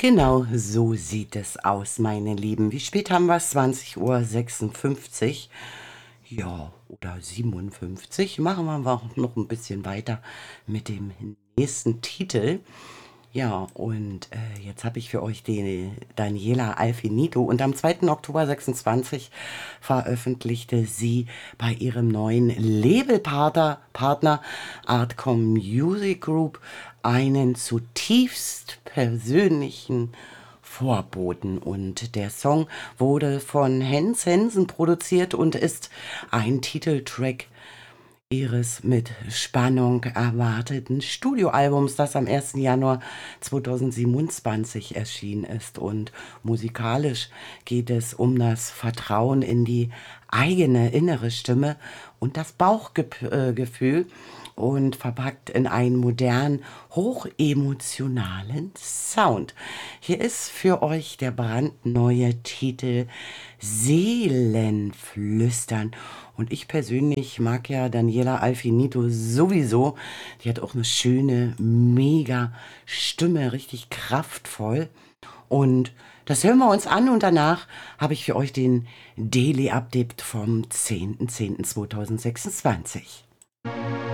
Genau so sieht es aus, meine Lieben. Wie spät haben wir es? 20:56 Uhr. Ja, oder 57. Machen wir noch ein bisschen weiter mit dem nächsten Titel. Ja, und jetzt habe ich für euch die Daniela Alfinito. Und am 2. Oktober 26 veröffentlichte sie bei ihrem neuen Labelpartner Artcom Music Group einen zutiefst persönlichen Vorboten. Und der Song wurde von Hans Hansen produziert und ist ein Titeltrack ihres mit Spannung erwarteten Studioalbums, das am 1. Januar 2027 erschienen ist. Und musikalisch geht es um das Vertrauen in die eigene innere Stimme und das Bauchgefühl und verpackt in einen modernen, hochemotionalen Sound. Hier ist für euch der brandneue Titel Seelenflüstern. Und ich persönlich mag ja Daniela Alfinito sowieso. Die hat auch eine schöne, mega Stimme, richtig kraftvoll. Und das hören wir uns an und danach habe ich für euch den Daily Update vom 10.10.2026.